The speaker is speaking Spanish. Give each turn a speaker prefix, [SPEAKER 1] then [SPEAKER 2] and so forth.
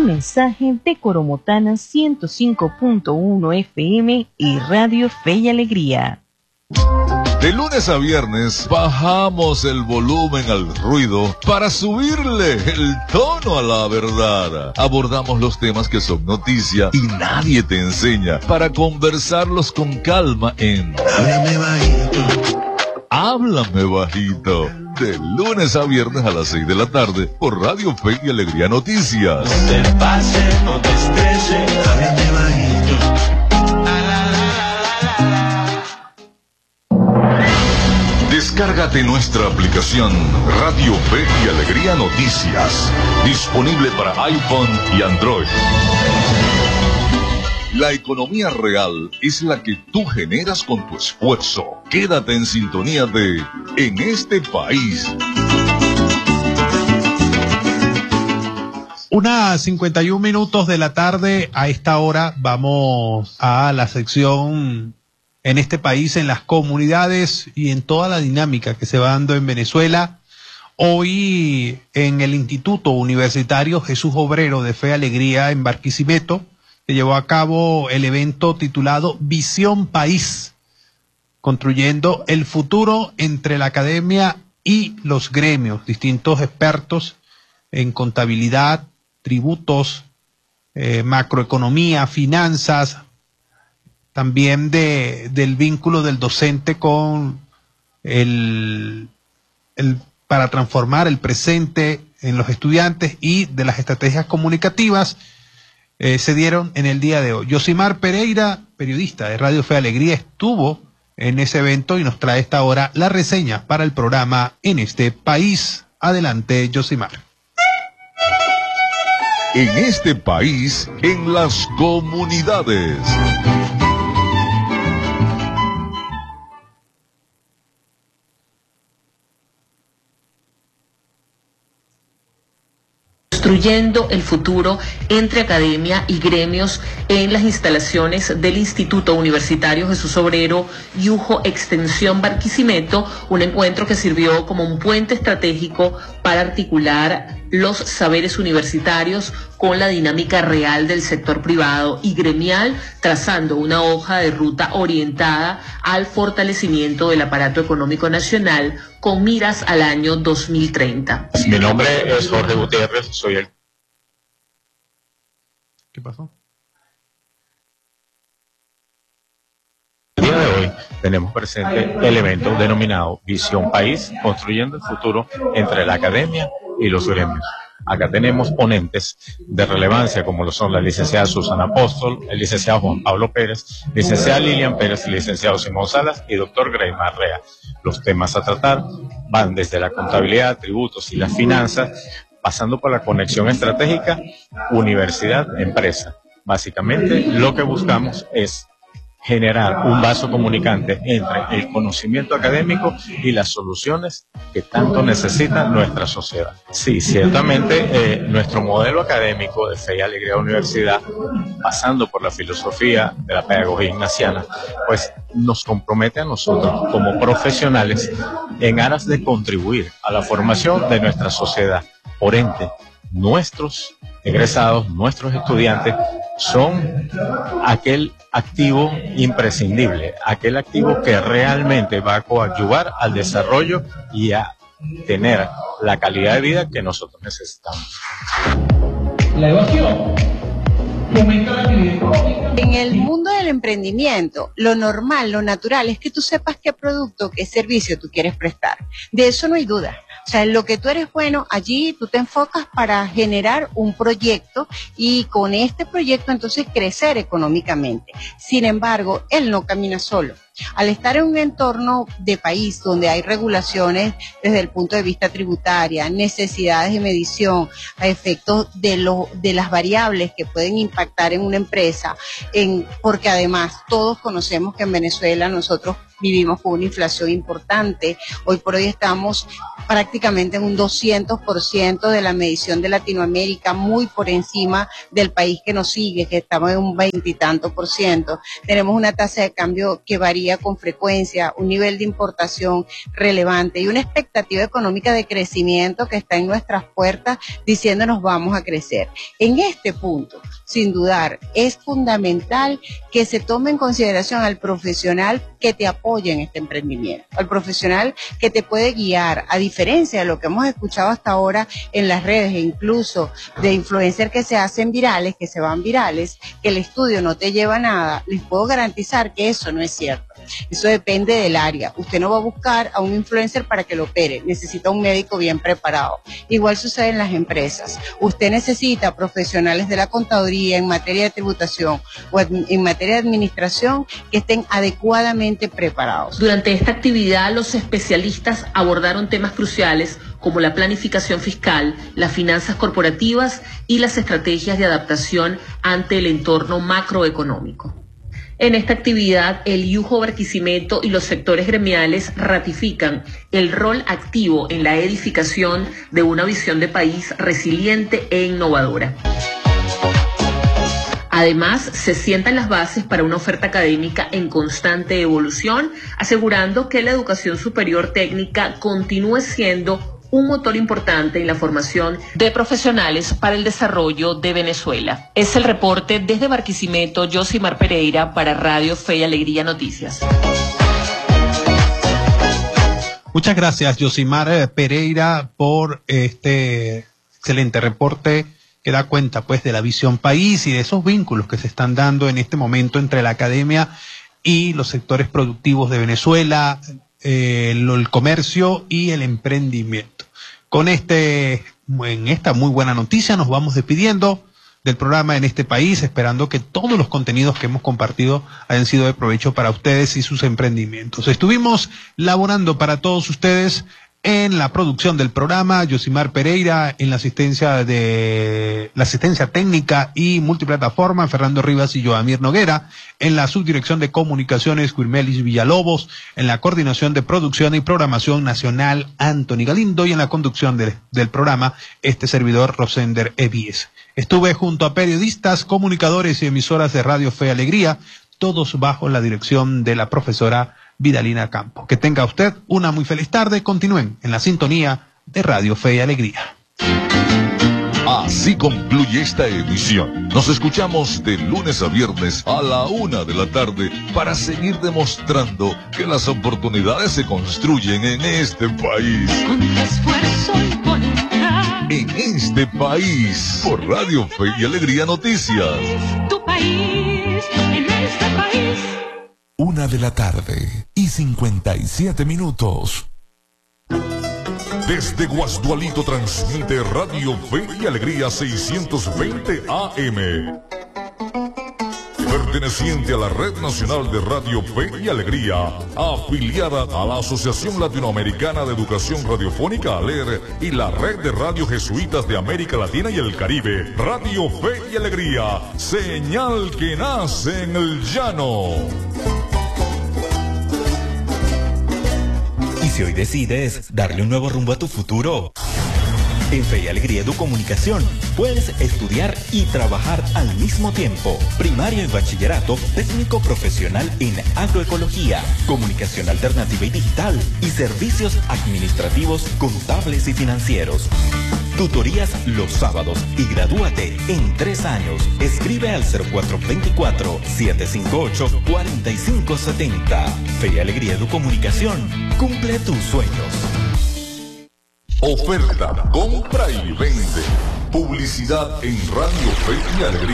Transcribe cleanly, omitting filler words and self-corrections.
[SPEAKER 1] Un mensaje de Coromotana 105.1 FM y Radio Fe y Alegría.
[SPEAKER 2] De lunes a viernes bajamos el volumen al ruido para subirle el tono a la verdad. Abordamos los temas que son noticia y nadie te enseña para conversarlos con calma en Háblame Bajito. Háblame Bajito. De lunes a viernes a las 6 de la tarde por Radio Fe y Alegría Noticias.
[SPEAKER 3] No te pases, no te estreses, háblame bajito.
[SPEAKER 2] Descárgate nuestra aplicación Radio Fe y Alegría Noticias, disponible para iPhone y Android. La economía real es la que tú generas con tu esfuerzo. Quédate en sintonía de En este País.
[SPEAKER 4] 1:51 de la tarde. A esta hora vamos a la sección En este País, en las comunidades y en toda la dinámica que se va dando en Venezuela. Hoy en el Instituto Universitario Jesús Obrero de Fe y Alegría en Barquisimeto se llevó a cabo el evento titulado Visión País, construyendo el futuro entre la academia y los gremios. Distintos expertos en contabilidad, tributos, macroeconomía, finanzas, también del vínculo del docente con para transformar el presente en los estudiantes y de las estrategias comunicativas. Se dieron en el día de hoy. Yosimar Pereira, periodista de Radio Fe y Alegría, estuvo en ese evento y nos trae esta hora la reseña para el programa En este País. Adelante, Yosimar.
[SPEAKER 2] En este país, en las comunidades.
[SPEAKER 5] Construyendo el futuro entre academia y gremios en las instalaciones del Instituto Universitario Jesús Obrero Yujo Extensión Barquisimeto, un encuentro que sirvió como un puente estratégico para articular los saberes universitarios con la dinámica real del sector privado y gremial, trazando una hoja de ruta orientada al fortalecimiento del aparato económico nacional con miras al año 2030.
[SPEAKER 6] Mi nombre es Jorge Gutiérrez, soy el...
[SPEAKER 4] ¿Qué pasó?
[SPEAKER 6] El día de hoy tenemos presente el evento denominado Visión País, construyendo el futuro entre la academia y los gremios. Acá tenemos ponentes de relevancia como lo son la licenciada Susana Apóstol, el licenciado Juan Pablo Pérez, licenciada Lilian Pérez, licenciado Simón Salas y doctor Greymar Rea. Los temas a tratar van desde la contabilidad, tributos y las finanzas, pasando por la conexión estratégica universidad-empresa. Básicamente lo que buscamos es generar un vaso comunicante entre el conocimiento académico y las soluciones que tanto necesita nuestra sociedad. Sí, ciertamente nuestro modelo académico de Fe y Alegría Universidad, pasando por la filosofía de la pedagogía ignaciana, pues nos compromete a nosotros como profesionales en aras de contribuir a la formación de nuestra sociedad. Por ende, nuestros egresados, nuestros estudiantes son aquel activo imprescindible, aquel activo que realmente va a coadyuvar al desarrollo y a tener la calidad de vida que nosotros necesitamos.
[SPEAKER 7] La evasión fomenta la actividad económica.
[SPEAKER 8] En el mundo del emprendimiento, lo normal, lo natural es que tú sepas qué producto, qué servicio tú quieres prestar. De eso no hay duda. O sea, en lo que tú eres bueno, allí tú te enfocas para generar un proyecto y con este proyecto entonces crecer económicamente. Sin embargo, él no camina solo. Al estar en un entorno de país donde hay regulaciones desde el punto de vista tributaria, necesidades de medición, a efectos de las variables que pueden impactar en una empresa, porque además todos conocemos que en Venezuela nosotros vivimos con una inflación importante. Hoy por hoy estamos prácticamente en un 200% de la medición de Latinoamérica, muy por encima del país que nos sigue, que estamos en un 20 y tanto %. Tenemos una tasa de cambio que varía tecnología con frecuencia, un nivel de importación relevante y una expectativa económica de crecimiento que está en nuestras puertas diciéndonos vamos a crecer. En este punto, sin dudar, es fundamental que se tome en consideración al profesional que te apoya en este emprendimiento, al profesional que te puede guiar, a diferencia de lo que hemos escuchado hasta ahora en las redes e incluso de influencers que se hacen virales, que se van virales, que el estudio no te lleva a nada. Les puedo garantizar que eso no es cierto. Eso depende del área. Usted no va a buscar a un influencer para que lo opere, necesita un médico bien preparado. Igual sucede en las empresas. Usted necesita profesionales de la contaduría en materia de tributación o en materia de administración que estén adecuadamente preparados.
[SPEAKER 5] Durante esta actividad, los especialistas abordaron temas cruciales como la planificación fiscal, las finanzas corporativas y las estrategias de adaptación ante el entorno macroeconómico. En esta actividad, el Yuho Barquisimeto y los sectores gremiales ratifican el rol activo en la edificación de una visión de país resiliente e innovadora. Además, se sientan las bases para una oferta académica en constante evolución, asegurando que la educación superior técnica continúe siendo un motor importante en la formación de profesionales para el desarrollo de Venezuela. Es el reporte desde Barquisimeto, Yosimar Pereira, para Radio Fe y Alegría Noticias.
[SPEAKER 4] Muchas gracias, Yosimar Pereira, por este excelente reporte que da cuenta pues de la visión país y de esos vínculos que se están dando en este momento entre la academia y los sectores productivos de Venezuela, el comercio y el emprendimiento. Con en esta muy buena noticia nos vamos despidiendo del programa En este País, esperando que todos los contenidos que hemos compartido hayan sido de provecho para ustedes y sus emprendimientos. Estuvimos laborando para todos ustedes en la producción del programa, Yosimar Pereira, en la asistencia técnica y multiplataforma, Fernando Rivas y Joamir Noguera, en la subdirección de comunicaciones, Guirmelis Villalobos, en la coordinación de producción y programación nacional, Anthony Galindo, y en la conducción del programa, este servidor, Rosender Evies. Estuve junto a periodistas, comunicadores y emisoras de Radio Fe y Alegría, todos bajo la dirección de la profesora Vidalina Campo. Que tenga usted una muy feliz tarde. Continúen en la sintonía de Radio Fe y Alegría.
[SPEAKER 2] Así concluye esta emisión. Nos escuchamos de lunes a viernes a la 1 de la tarde para seguir demostrando que las oportunidades se construyen en este país.
[SPEAKER 3] Con esfuerzo y voluntad.
[SPEAKER 2] En este país, por Radio Fe y Alegría Noticias.
[SPEAKER 3] Tu país, en este país.
[SPEAKER 9] 1 de la tarde y 57 minutos.
[SPEAKER 2] Desde Guasdualito transmite Radio Fe y Alegría 620 AM. Perteneciente a la Red Nacional de Radio Fe y Alegría, afiliada a la Asociación Latinoamericana de Educación Radiofónica ALER y la Red de Radio Jesuitas de América Latina y el Caribe, Radio Fe y Alegría, señal que nace en el llano.
[SPEAKER 10] Y si hoy decides darle un nuevo rumbo a tu futuro, en Fe y Alegría Educomunicación puedes estudiar y trabajar al mismo tiempo. Primaria y bachillerato, técnico profesional en agroecología, comunicación alternativa y digital y servicios administrativos, contables y financieros. Tutorías los sábados y gradúate en 3 años. Escribe al 0424-758-4570. Fe y Alegría Educomunicación. Cumple tus sueños.
[SPEAKER 2] Oferta, compra y vende. Publicidad en Radio Fe y Alegría.